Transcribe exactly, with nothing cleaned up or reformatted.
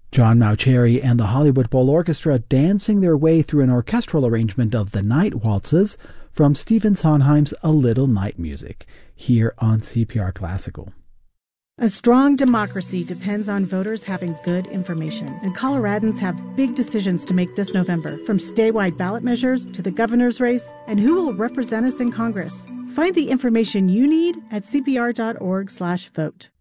John Mauceri and the Hollywood Bowl Orchestra dancing their way through an orchestral arrangement of the Night Waltzes from Stephen Sondheim's A Little Night Music, here on C P R Classical. A strong democracy depends on voters having good information, and Coloradans have big decisions to make this November, from statewide ballot measures to the governor's race and who will represent us in Congress. Find the information you need at c p r dot org slash vote.